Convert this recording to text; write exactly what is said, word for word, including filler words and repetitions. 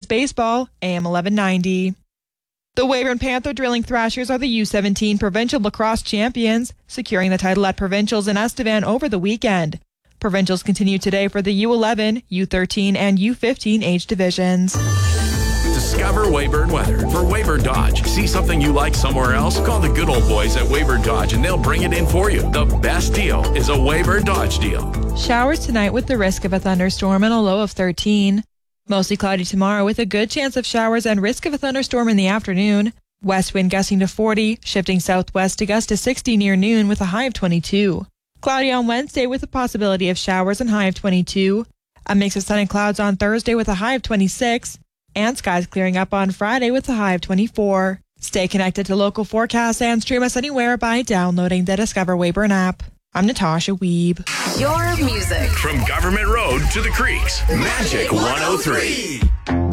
Baseball, A M eleven ninety. The Weyburn Panther Drilling Thrashers are the U seventeen Provincial Lacrosse Champions, securing the title at Provincials in Estevan over the weekend. Provincials continue today for the U eleven, U thirteen, and U fifteen age divisions. Discover Weyburn weather for Weyburn Dodge. See something you like somewhere else? Call the good old boys at Weyburn Dodge and they'll bring it in for you. The best deal is a Weyburn Dodge deal. Showers tonight with the risk of a thunderstorm and a low of thirteen. Mostly cloudy tomorrow with a good chance of showers and risk of a thunderstorm in the afternoon. West wind gusting to forty, shifting southwest to gust to sixty near noon with a high of twenty-two. Cloudy on Wednesday with a possibility of showers and high of twenty-two. A mix of sun and clouds on Thursday with a high of twenty-six. And skies clearing up on Friday with a high of twenty-four. Stay connected to local forecasts and stream us anywhere by downloading the Discover Weyburn app. I'm Natasha Weeb. Your music. From Government Road to the Creeks. Magic one oh three.